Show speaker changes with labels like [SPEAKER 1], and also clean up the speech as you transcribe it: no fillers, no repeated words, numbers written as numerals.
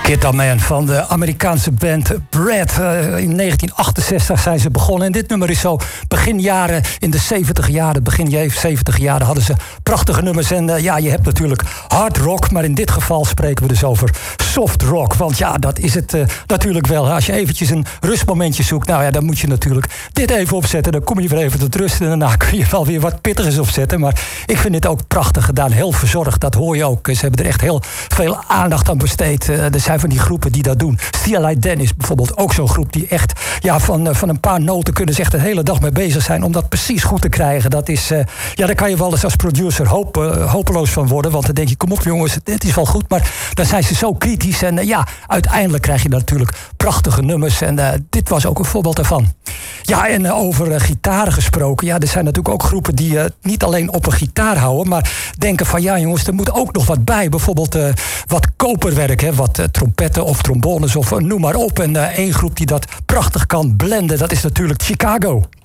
[SPEAKER 1] Guitar Man van de Amerikaanse band Brad. In 1968 zijn ze begonnen. En dit nummer is zo begin jaren, in de 70 jaren, begin 70 jaren hadden ze prachtige nummers. En ja, je hebt natuurlijk hard rock, maar in dit geval spreken we dus over soft rock. Want ja, dat is het natuurlijk wel. Als je eventjes een rustmomentje zoekt, nou ja, dan moet je natuurlijk dit even opzetten. Dan kom je weer even tot rust en daarna kun je wel weer wat pittigers opzetten. Maar ik vind dit ook prachtig gedaan, heel verzorgd. Dat hoor je ook. Ze hebben er echt heel veel aandacht aan besteed. Er zijn van die groepen die dat doen. Steelite Dan is bijvoorbeeld ook zo'n groep die echt van een paar noten kunnen ze echt de hele dag mee bezig zijn om dat precies goed te krijgen. Dat is, daar kan je wel eens als producer hopeloos van worden. Want dan denk je, kom op jongens, het is wel goed. Maar dan zijn ze zo kritisch. En uiteindelijk krijg je natuurlijk prachtige nummers. En dit was ook een voorbeeld daarvan. Ja, en over gitaren gesproken. Ja, er zijn natuurlijk ook groepen die niet alleen op een gitaar houden, maar denken van ja jongens, er moet ook nog wat bij. Bijvoorbeeld wat koperwerk, hè, wat trompetten of trombones of noem maar op. En één groep die dat prachtig kan blenden, dat is natuurlijk Chicago.